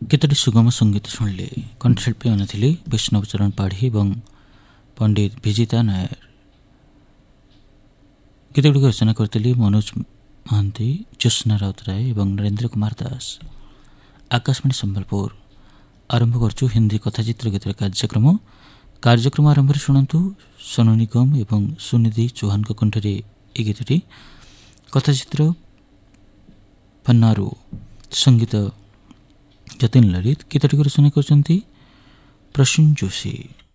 କେତୋଟି ସୁଗମ ସଙ୍ଗୀତ ଶୁଣିଲେ। କଣ୍ଠଶିଳ୍ପୀ ମାନେ ଥିଲେ ବୈଷ୍ଣବ ଚରଣ ପାଢ଼ୀ ଏବଂ ପଣ୍ଡିତ ବିଜିତା ନାୟର। ଗୀତଗୁଡ଼ିକ ରଚନା କରିଥିଲେ ମନୋଜ ମହାନ୍ତି, ଜ୍ୟୋତ୍ସ୍ନା ରାଉତରାୟ ଏବଂ ନରେନ୍ଦ୍ର କୁମାର ଦାସ। ଆକାଶବାଣୀ ସମ୍ବଲପୁର ଆରମ୍ଭ କରୁଛୁ ହିନ୍ଦୀ କଥାଚିତ୍ର ଗୀତର କାର୍ଯ୍ୟକ୍ରମ ଆରମ୍ଭରେ ଶୁଣନ୍ତୁ ସୋନୁ ନିଗମ ଏବଂ ସୁନିଧି ଚୌହାନଙ୍କ କଣ୍ଠରେ ଏହି ଗୀତଟି। କଥାଚିତ୍ର ପନ୍ନାରୁ, ସଙ୍ଗୀତ ଯତୀନ ଲଳିତ। ଗୀତଟିକୁ ରଚନା କରିଛନ୍ତି ପ୍ରସୂନ ଯୋଶୀ।